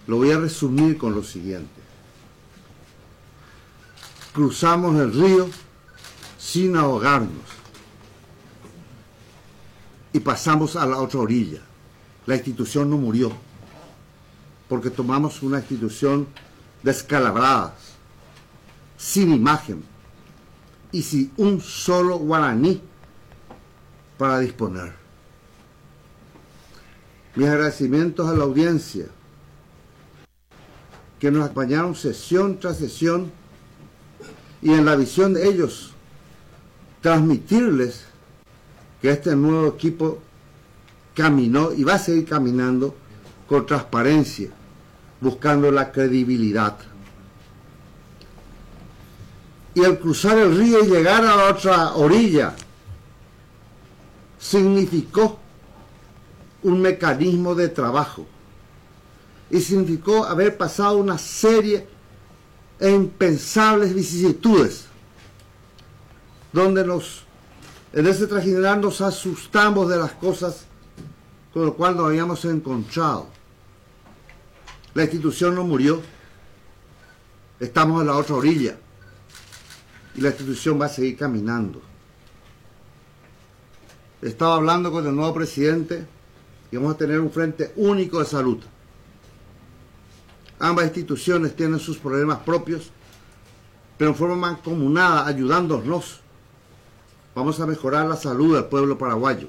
Lo voy a resumir con lo siguiente. Cruzamos el río sin ahogarnos y pasamos a la otra orilla. La institución no murió, porque tomamos una institución descalabrada, sin imagen y sin un solo guaraní para disponer. Mis agradecimientos a la audiencia que nos acompañaron sesión tras sesión, y en la visión de ellos transmitirles que este nuevo equipo caminó y va a seguir caminando con transparencia, buscando la credibilidad. Y al cruzar el río y llegar a la otra orilla significó un mecanismo de trabajo y significó haber pasado una serie de impensables vicisitudes donde en ese trajinar nos asustamos de las cosas con las cuales nos habíamos encontrado. La institución no murió, estamos en la otra orilla y la institución va a seguir caminando. Estaba hablando con el nuevo presidente y vamos a tener un frente único de salud. Ambas instituciones tienen sus problemas propios, pero en forma mancomunada, ayudándonos, vamos a mejorar la salud del pueblo paraguayo.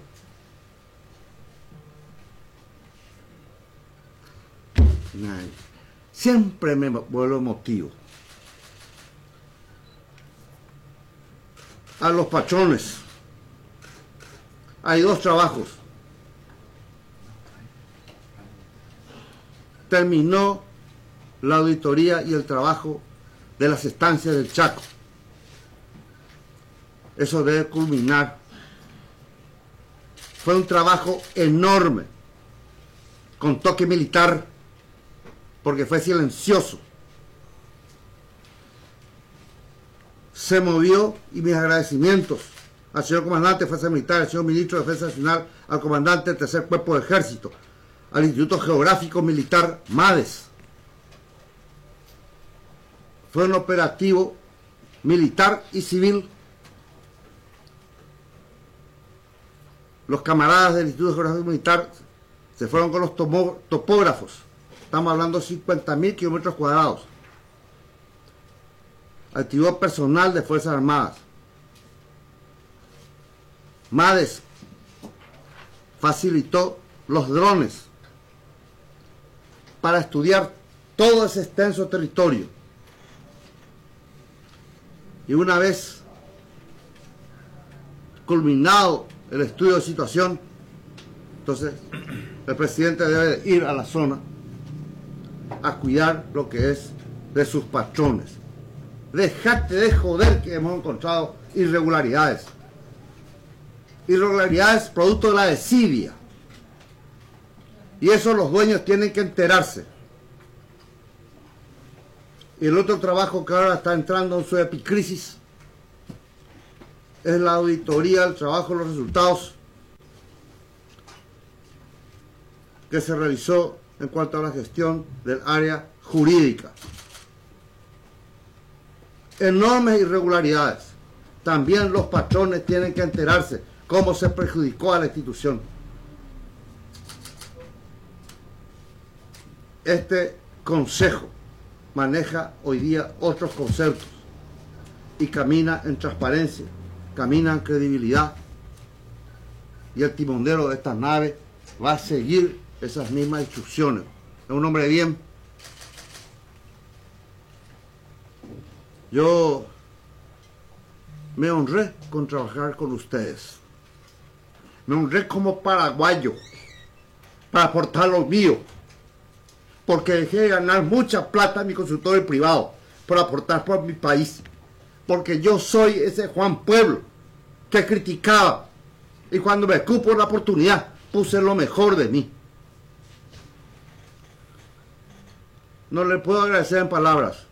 Siempre me vuelvo emotivo. A los patrones, hay dos trabajos. Terminó la auditoría y el trabajo de las estancias del Chaco. Eso debe culminar. Fue un trabajo enorme, con toque militar, porque fue silencioso. Se movió, y mis agradecimientos al señor comandante de Fuerza Militar, al señor ministro de Defensa Nacional, al comandante del Tercer Cuerpo de Ejército, al Instituto Geográfico Militar MADES. Fue un operativo militar y civil. Los camaradas del Instituto Geográfico Militar se fueron con los topógrafos. Estamos hablando de 50.000 kilómetros cuadrados. Activó personal de Fuerzas Armadas. MADES facilitó los drones para estudiar todo ese extenso territorio. Y una vez culminado el estudio de situación, entonces el presidente debe ir a la zona a cuidar lo que es de sus patrones. Dejate de joder que hemos encontrado irregularidades. Irregularidades producto de la desidia. Y eso los dueños tienen que enterarse. Y el otro trabajo que ahora está entrando en su epicrisis es la auditoría, el trabajo, los resultados que se realizó en cuanto a la gestión del área jurídica. Enormes irregularidades. También los patrones tienen que enterarse cómo se perjudicó a la institución. Este consejo maneja hoy día otros conceptos y camina en transparencia, camina en credibilidad, y el timonero de esta nave va a seguir esas mismas instrucciones. Es un hombre de bien. Yo me honré con trabajar con ustedes. Me honré como paraguayo para aportar lo mío, porque dejé de ganar mucha plata en mi consultorio privado por aportar por mi país, porque yo soy ese Juan Pueblo que criticaba, y cuando me cupo la oportunidad puse lo mejor de mí. No le puedo agradecer en palabras,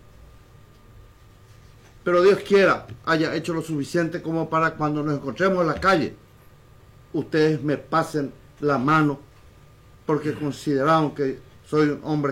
pero Dios quiera haya hecho lo suficiente como para cuando nos encontremos en la calle, ustedes me pasen la mano, porque consideraron que soy un hombre